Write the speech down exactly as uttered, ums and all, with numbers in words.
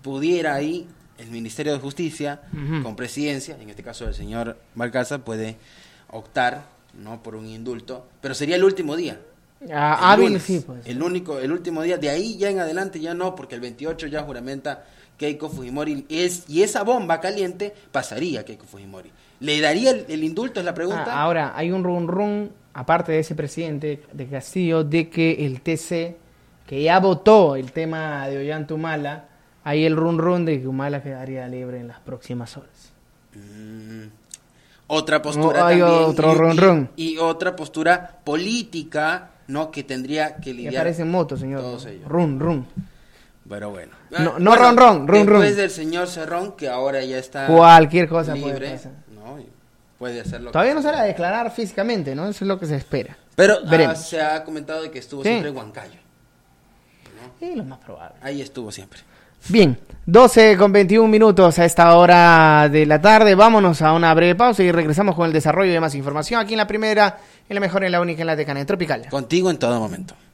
pudiera ahí el Ministerio de Justicia, uh-huh. con presidencia, en este caso el señor Balcázar, puede optar, ¿no?, por un indulto, pero sería el último día. Ah, hábil, sí, pues. El único, el último día, de ahí ya en adelante ya no, porque el veintiocho ya juramenta Keiko Fujimori, es, y esa bomba caliente pasaría a Keiko Fujimori. ¿Le daría el, el indulto, es la pregunta? Ah, ahora, hay un run run, aparte de ese presidente de Castillo, de que el T C, que ya votó el tema de Ollantumala, hay el run run de que Humala quedaría libre en las próximas horas. Mm, otra postura no, hay también. otro y, run y, run. Y otra postura política, ¿no?, que tendría que lidiar. Me parece en moto, señor. Todos ellos. Run run. Pero bueno. No, no bueno, ron ron, run después run. del señor Cerrón, que ahora ya está cualquier cosa libre, puede pasar. ¿no? Y puede hacerlo. Todavía no se va a declarar físicamente, ¿no? Eso es lo que se espera. Pero veremos. Ah, se ha comentado de que estuvo sí. siempre en Huancayo, ¿no? Sí, lo más probable. Ahí estuvo siempre. Bien, doce con veintiún minutos a esta hora de la tarde. Vámonos a una breve pausa y regresamos con el desarrollo de más información aquí en la primera, en la mejor, en la única, en la decana, en Tropical. Contigo en todo momento.